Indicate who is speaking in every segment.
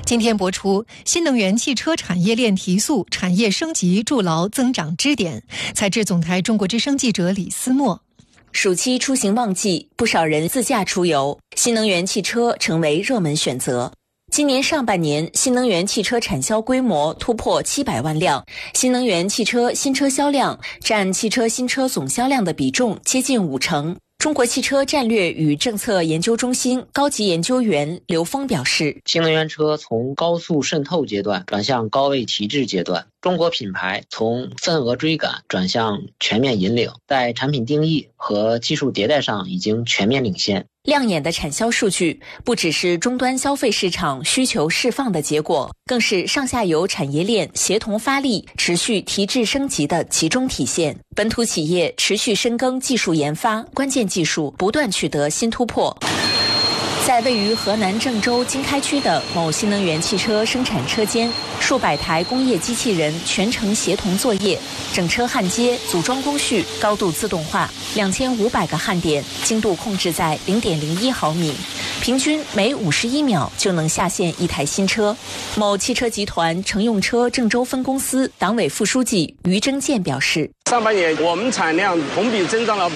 Speaker 1: 今天播出新能源汽车产业链提速，产业升级筑牢增长支点。采制总台中国之声记者李思墨。
Speaker 2: 暑期出行旺季，不少人自驾出游，新能源汽车成为热门选择。今年上半年，新能源汽车产销规模突破700万辆，新能源汽车新车销量占汽车新车总销量的比重接近50%。中国汽车战略与政策研究中心高级研究员刘峰表示，
Speaker 3: 新能源车从高速渗透阶段转向高位提质阶段，中国品牌从份额追赶转向全面引领，在产品定义和技术迭代上已经全面领先。
Speaker 2: 亮眼的产销数据不只是终端消费市场需求释放的结果，更是上下游产业链协同发力、持续提质升级的集中体现。本土企业持续深耕技术研发，关键技术不断取得新突破。在位于河南郑州经开区的某新能源汽车生产车间，数百台工业机器人全程协同作业，整车焊接、组装工序高度自动化，2500个焊点精度控制在0.01毫米，平均每51秒就能下线一台新车。某汽车集团乘用车郑州分公司党委副书记于征建表示，
Speaker 4: 上半年我们产量同比增长了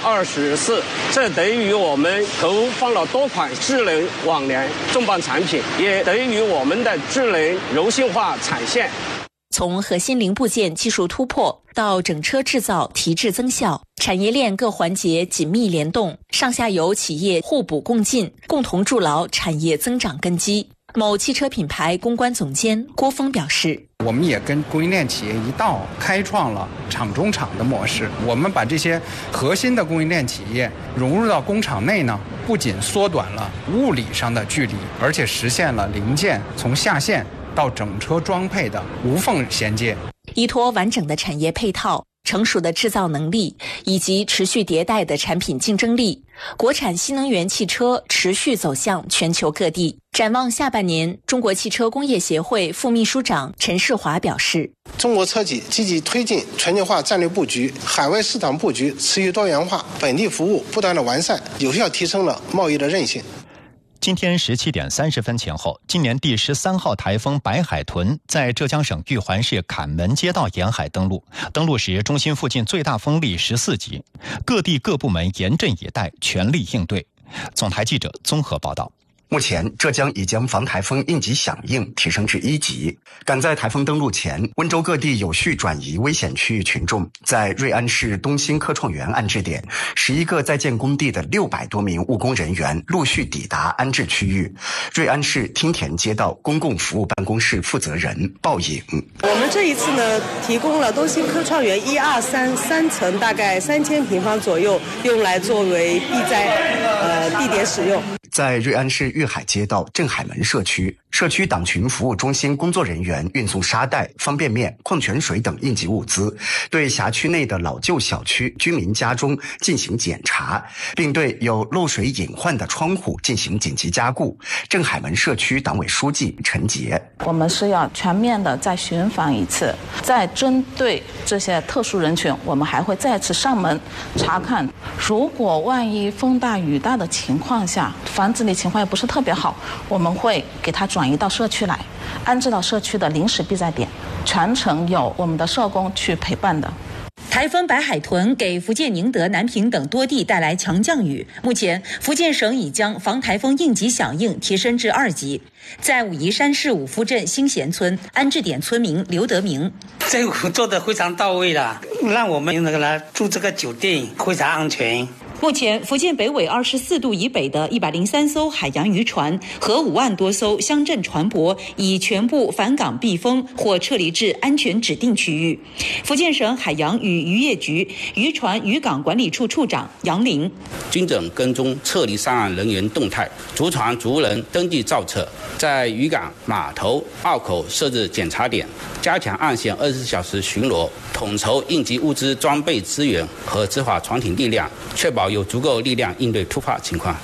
Speaker 4: 24%，这得益于我们投放了多款智能网联重磅产品，也得益于我们的智能柔性化产线。
Speaker 2: 从核心零部件技术突破到整车制造提质增效，产业链各环节紧密联动，上下游企业互补共进，共同筑牢产业增长根基。某汽车品牌公关总监郭峰表示，
Speaker 5: 我们也跟供应链企业一道开创了厂中厂的模式，我们把这些核心的供应链企业融入到工厂内呢，不仅缩短了物理上的距离，而且实现了零件从下线到整车装配的无缝衔接。
Speaker 2: 依托完整的产业配套、成熟的制造能力以及持续迭代的产品竞争力，国产新能源汽车持续走向全球各地。展望下半年，中国汽车工业协会副秘书长陈世华表示，
Speaker 6: 中国车企积极推进全球化战略布局，海外市场布局持续多元化，本地服务不断的完善，有效提升了贸易的韧性。
Speaker 7: 今天17点30分前后，今年第13号台风白海豚在浙江省玉环市坎门街道沿海登陆时中心附近最大风力14级，各地各部门严阵以待，全力应对。总台记者综合报道。
Speaker 8: 目前，浙江已将防台风应急响应提升至1级。赶在台风登陆前，温州各地有序转移危险区域群众，在瑞安市东兴科创园安置点，11个在建工地的600多名务工人员陆续抵达安置区域。瑞安市汀田街道公共服务办公室负责人鲍颖：
Speaker 9: 我们这一次呢，提供了东兴科创园1、2、3层，大概3000平方左右，用来作为避灾地点使用。
Speaker 8: 在瑞安市粤海街道镇海门社区党群服务中心工作人员运送沙袋、方便面、矿泉水等应急物资，对辖区内的老旧小区居民家中进行检查，并对有漏水隐患的窗户进行紧急加固。镇海门社区党委书记陈杰：
Speaker 10: 我们是要全面的再巡访一次，再针对这些特殊人群，我们还会再次上门查看，如果万一风大雨大的情况下，房子里情况也不是特别好，我们会给他转移到社区来，安置到社区的临时避灾点，全程有我们的社工去陪伴的。
Speaker 11: 台风白海豚给福建宁德、南平等多地带来强降雨，目前福建省已将防台风应急响应提升至2级。在武夷山市五福镇新贤村安置点村民刘德明：
Speaker 12: 政府做得非常到位了，让我们来住这个酒店非常安全。
Speaker 11: 目前，福建北纬24度以北的103艘海洋渔船和5万多艘乡镇船舶已全部返港避风或撤离至安全指定区域。福建省海洋与渔业局渔船渔港管理处处长杨林：
Speaker 13: 精准跟踪撤离上岸人员动态，逐船逐人登记造册，在渔港、码头、澳口设置检查点，加强岸线24小时巡逻，统筹应急物资装备资源和执法船艇力量，确保有足够力量应对突发情况。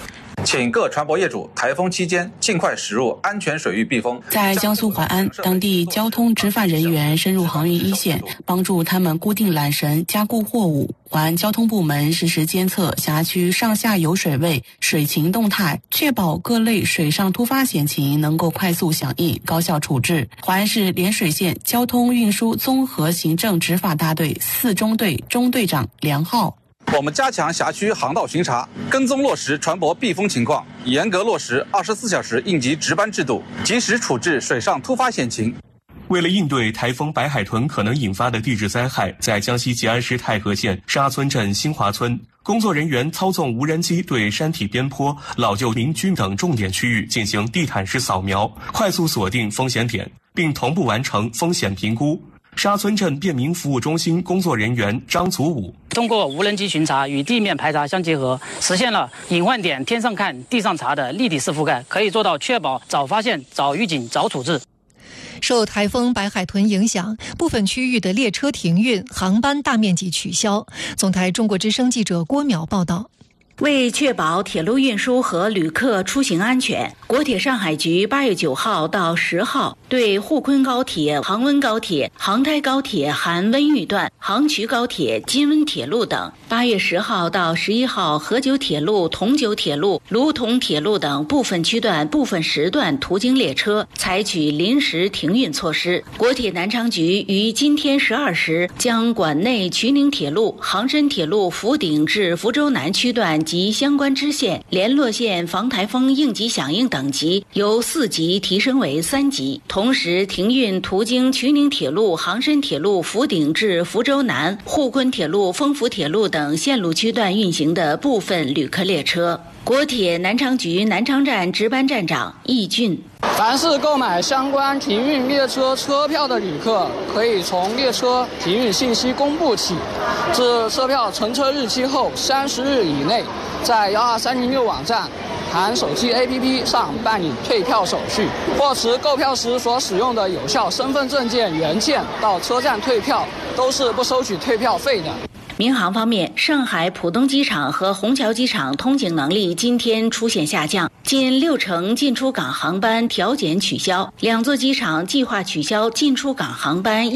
Speaker 14: 请各船舶业主台风期间尽快驶入安全水域避风。
Speaker 15: 在江苏淮安，当地交通执法人员深入航运一线，帮助他们固定缆绳、加固货物。淮安交通部门实时监测辖区上下游水位、水情动态，确保各类水上突发险情能够快速响应、高效处置。淮安市涟水县交通运输综合行政执法大队4中队中队长梁浩。
Speaker 14: 我们加强辖区航道巡查，跟踪落实船舶避风情况，严格落实24小时应急值班制度，及时处置水上突发险情。
Speaker 16: 为了应对台风白海豚可能引发的地质灾害，在江西吉安市太和县沙村镇新华村，工作人员操纵无人机对山体边坡、老旧民居等重点区域进行地毯式扫描，快速锁定风险点，并同步完成风险评估。沙村镇便民服务中心工作人员张祖武
Speaker 17: 通过无人机巡查与地面排查相结合，实现了隐患点天上看地上查的立体式覆盖，可以做到确保早发现、早预警、早处置。
Speaker 1: 受台风白海豚影响，部分区域的列车停运，航班大面积取消。总台中国之声记者郭淼报道。
Speaker 11: 为确保铁路运输和旅客出行安全，国铁上海局8月9号到10号对沪昆高铁、杭温高铁、杭台高铁含温榆段、杭衢高铁、金温铁路等，8月10号到11号河九铁路、同九铁路、卢同铁路等部分区段、部分时段途经列车采取临时停运措施。国铁南昌局于今天12时将管内衢宁铁路、杭深铁路福鼎至福州南区段及相关支线、联络线防台风应急响应等级由4级提升为3级，同时停运途经衢宁铁路、杭深铁路福鼎至福州南、沪昆铁路、丰福铁路等线路区段运行的部分旅客列车。国铁南昌局南昌站值班站长易俊：
Speaker 18: 凡是购买相关停运列车车票的旅客，可以从列车停运信息公布起，至车票乘车日期后30日以内，在12306网站含手机 APP 上办理退票手续，或持购票时所使用的有效身份证件原件到车站退票，都是不收取退票费的。
Speaker 11: 民航方面，上海浦东机场和虹桥机场通行能力今天出现下降，近60%进出港航班调减取消，两座机场计划取消进出港航班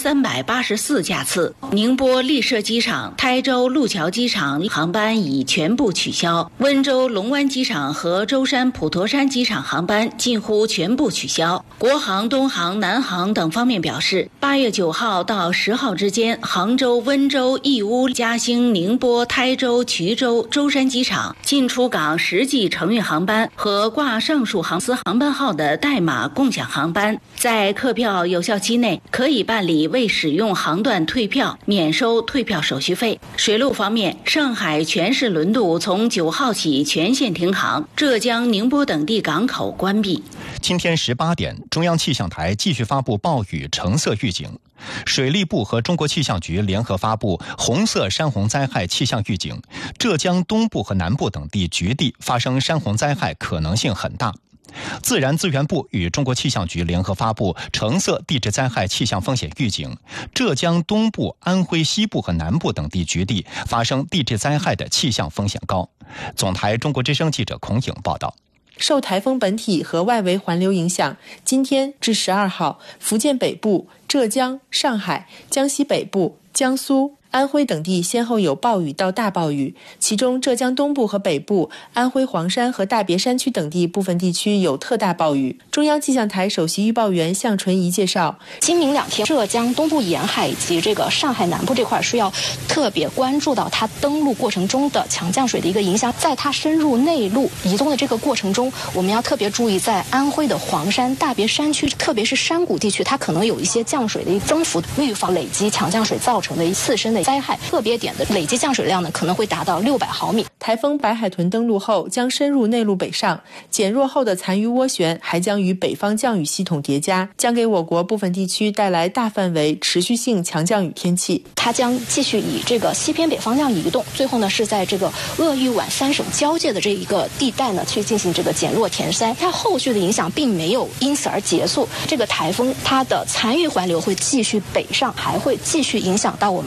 Speaker 11: 1384架次。宁波丽舍机场、台州路桥机场航班已全部取消，温州龙湾机场和舟山普陀山机场航班近乎全部取消。国航、东航、南航等方面表示，8月9号到10号之间，杭州、温州、义乌、嘉兴、宁波、台州、衢州、舟山机场进出港实际承运航班和挂上述航司航班号的代码共享航班，在客票有效期内可以办理未使用航段退票，免收退票手续费。水路方面，上海全市轮渡从9号起全线停航，浙江、宁波等地港口关闭。
Speaker 7: 今天18点，中央气象台继续发布暴雨橙色预警。水利部和中国气象局联合发布红色山洪灾害气象预警，浙江东部和南部等地局地发生山洪灾害可能性很大。自然资源部与中国气象局联合发布橙色地质灾害气象风险预警，浙江东部、安徽西部和南部等地局地发生地质灾害的气象风险高。总台中国之声记者孔颖报道。
Speaker 19: 受台风本体和外围环流影响，今天至12号，福建北部、浙江、上海、江西北部、江苏、安徽等地先后有暴雨到大暴雨，其中浙江东部和北部、安徽黄山和大别山区等地部分地区有特大暴雨。中央气象台首席预报员向纯怡介绍，
Speaker 20: 今明2天，浙江东部沿海以及这个上海南部这块是要特别关注到它登陆过程中的强降水的一个影响，在它深入内陆移动的这个过程中，我们要特别注意在安徽的黄山、大别山区，特别是山谷地区，它可能有一些降水的一个增幅，预防累积强降水造成的次生的灾害。特别点的累积降水量呢，可能会达到600毫米。
Speaker 19: 台风白海豚登陆后将深入内陆北上，减弱后的残余涡旋还将与北方降雨系统叠加，将给我国部分地区带来大范围持续性强降雨天气。
Speaker 20: 它将继续以这个西偏北方向移动，最后呢是在这个鄂豫皖3省交界的这一个地带呢去进行这个减弱填塞。它后续的影响并没有因此而结束，这个台风它的残余环流会继续北上，还会继续影响到我们的淮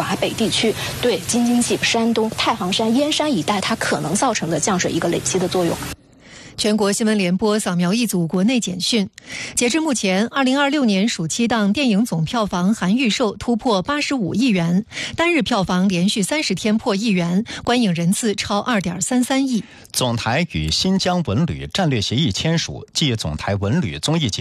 Speaker 20: 华北地区对京津冀、山东、太行山、燕山一带它可能造成的降水一个累积的作用。
Speaker 1: 全国新闻联播扫描一组国内简讯。截至目前，2026年暑期档电影总票房含预售突破85亿元，单日票房连续30天破亿元，观影人次超2.33亿。
Speaker 7: 总台与新疆文旅战略协议签署，继总台文旅综艺节